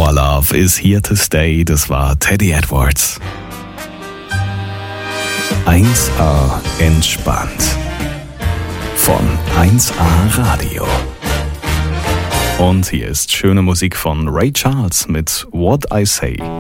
Our Love is Here to Stay, das war Teddy Edwards. 1A entspannt. Von 1A Radio. Und hier ist schöne Musik von Ray Charles mit What I Say.